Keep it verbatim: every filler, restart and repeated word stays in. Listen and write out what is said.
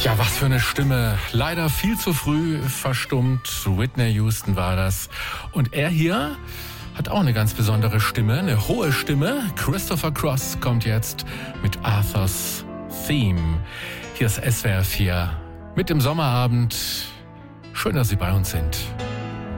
Ja, was für eine Stimme. Leider viel zu früh verstummt. Whitney Houston war das. Und er hier hat auch eine ganz besondere Stimme, eine hohe Stimme. Christopher Cross kommt jetzt mit Arthur's Theme. Hier ist S W R vier mit dem Sommerabend. Schön, dass Sie bei uns sind.